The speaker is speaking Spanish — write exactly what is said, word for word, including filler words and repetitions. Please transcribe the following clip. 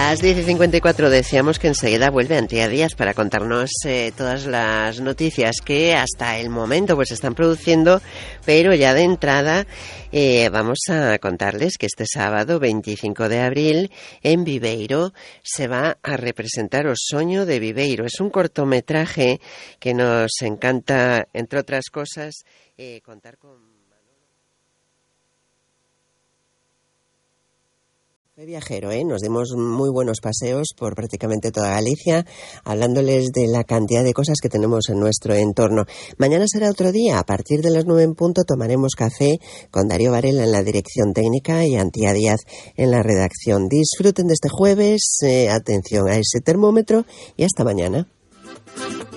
Las diez y cincuenta y cuatro decíamos que enseguida vuelve Antía Díaz para contarnos eh, todas las noticias que hasta el momento pues están produciendo, pero ya de entrada eh, vamos a contarles que este sábado veinticinco de abril en Viveiro se va a representar O Soño de Viveiro. Es un cortometraje que nos encanta, entre otras cosas, eh, contar con... Fue viajero, ¿eh? Nos dimos muy buenos paseos por prácticamente toda Galicia, hablándoles de la cantidad de cosas que tenemos en nuestro entorno. Mañana será otro día, a partir de las nueve en punto tomaremos café con Darío Varela en la dirección técnica y Antía Díaz en la redacción. Disfruten de este jueves, eh, atención a ese termómetro y hasta mañana.